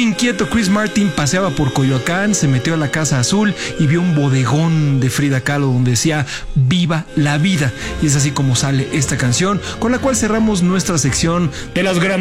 inquieto Chris Martin paseaba por Coyoacán, se metió a la Casa Azul y vio un bodegón de Frida Kahlo donde decía "Viva la vida". Y es así como sale esta canción, con la cual cerramos nuestra sección de las grandes